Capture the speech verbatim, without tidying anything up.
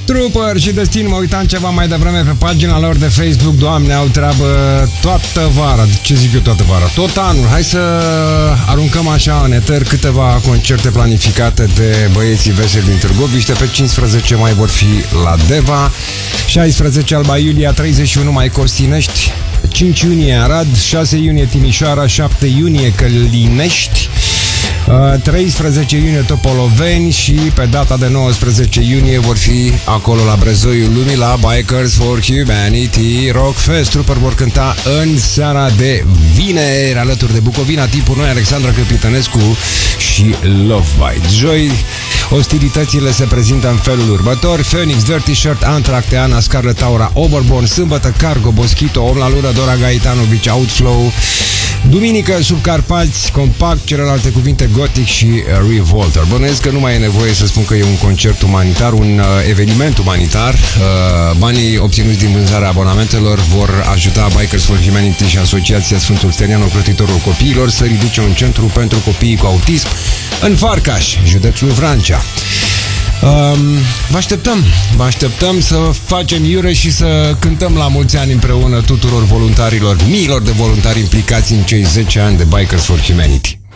Trooper și Destin, mă uitam ceva mai devreme pe pagina lor de Facebook. Doamne, au treabă toată vara. Ce zic eu toată vara? Tot anul. Hai să aruncăm așa în eter câteva concerte planificate de băieții veseli din Târgoviște. Pe cincisprezece mai vor fi la Deva, șaisprezece Alba Iulia, treizeci și unu mai Costinești, cinci iunie Arad, șase iunie Timișoara, șapte iunie Călinești, treisprezece iunie Topoloveni și pe data de nouăsprezece iunie vor fi acolo la Brezoiul Lumii la Bikers for Humanity Rock Fest. Trooper vor cânta în seara de vineri alături de Bucovina, tipul noi, Alexandra Căpitănescu și Lovebite. Joi ostilitățile se prezintă în felul următor: Phoenix, Dirty Shirt, Anthrax, Teana, Scarlet Aura, Overborn. Sâmbătă Cargo, Boschito, Om la Lună, Dora Gaetanovic, Outflow. Duminică Subcarpați, Compact, celelalte cuvinte Gothic și Revolter. Bănuiesc că nu mai e nevoie să spun că e un concert umanitar, un uh, eveniment umanitar. Uh, banii obținuți din vânzarea abonamentelor vor ajuta Bikers for Humanity și Asociația Sfântul Stelian, ocrotitorul copiilor, să ridice un centru pentru copiii cu autism în Farcaș, județul Vrancea. Um, vă așteptăm, vă așteptăm să facem iure și să cântăm la mulți ani împreună tuturor voluntarilor, miilor de voluntari implicați în cei zece ani de Bikers for Humanity.